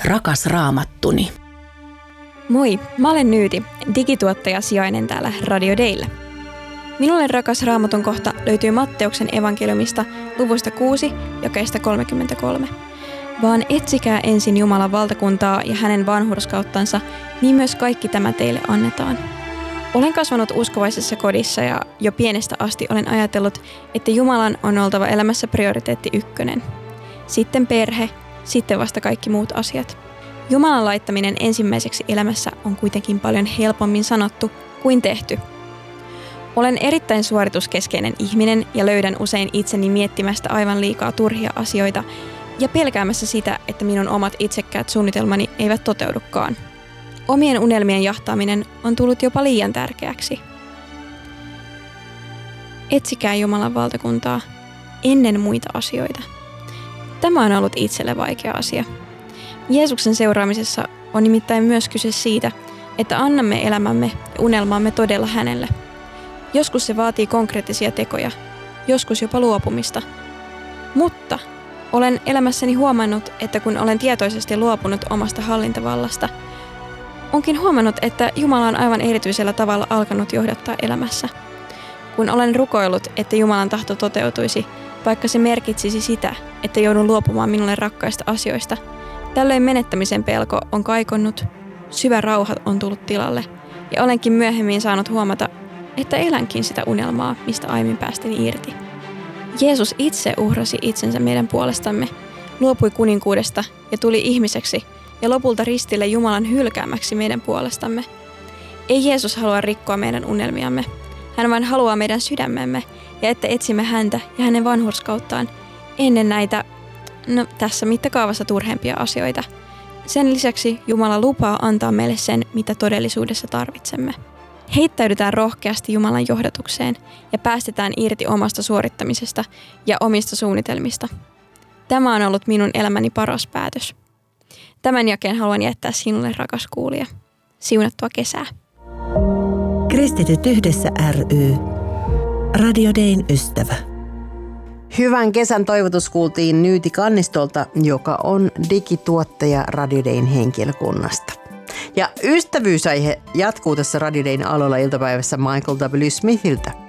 Rakas Raamattuni. Moi, mä olen Nyyti, digituottaja sijainen täällä Radio Dayllä. Minulle rakas Raamatun kohta löytyy Matteuksen evankeliumista luvusta 6, jakeesta 33. Vaan etsikää ensin Jumalan valtakuntaa ja hänen vanhurskauttansa, niin myös kaikki tämä teille annetaan. Olen kasvanut uskovaisessa kodissa ja jo pienestä asti olen ajatellut, että Jumalan on oltava elämässä prioriteetti 1. Sitten perhe, sitten vasta kaikki muut asiat. Jumalan laittaminen ensimmäiseksi elämässä on kuitenkin paljon helpommin sanottu kuin tehty. Olen erittäin suorituskeskeinen ihminen ja löydän usein itseni miettimästä aivan liikaa turhia asioita ja pelkäämässä sitä, että minun omat itsekkäät suunnitelmani eivät toteudukaan. Omien unelmien jahtaaminen on tullut jopa liian tärkeäksi. Etsikää Jumalan valtakuntaa ennen muita asioita. Tämä on ollut itselle vaikea asia. Jeesuksen seuraamisessa on nimittäin myös kyse siitä, että annamme elämämme ja unelmaamme todella hänelle. Joskus se vaatii konkreettisia tekoja, joskus jopa luopumista. Mutta olen elämässäni huomannut, että kun olen tietoisesti luopunut omasta hallintavallasta, onkin huomannut, että Jumala on aivan erityisellä tavalla alkanut johdattaa elämässä. Kun olen rukoillut, että Jumalan tahto toteutuisi, vaikka se merkitsisi sitä, että joudun luopumaan minulle rakkaista asioista, tällöin menettämisen pelko on kaikonnut, syvä rauha on tullut tilalle ja olenkin myöhemmin saanut huomata, että elänkin sitä unelmaa, mistä aiemmin päästin irti. Jeesus itse uhrasi itsensä meidän puolestamme, luopui kuninkuudesta ja tuli ihmiseksi ja lopulta ristille Jumalan hylkäämäksi meidän puolestamme. Ei Jeesus halua rikkoa meidän unelmiamme. Hän vain haluaa meidän sydämemme ja että etsimme häntä ja hänen vanhurskauttaan ennen näitä, tässä mittakaavassa turhempia asioita. Sen lisäksi Jumala lupaa antaa meille sen, mitä todellisuudessa tarvitsemme. Heittäydytään rohkeasti Jumalan johdatukseen ja päästetään irti omasta suorittamisesta ja omista suunnitelmista. Tämä on ollut minun elämäni paras päätös. Tämän jakeen haluan jättää sinulle, rakas kuulija. Siunattua kesää. Kristityt yhdessä ry. Radio Dayn ystävä. Hyvän kesän toivotus kuultiin Nyyti Kannistolta, joka on digituottaja Radio Dayn henkilökunnasta. Ja ystävyysaihe jatkuu tässä Radio Dayn aloilla iltapäivässä Michael W. Smithiltä.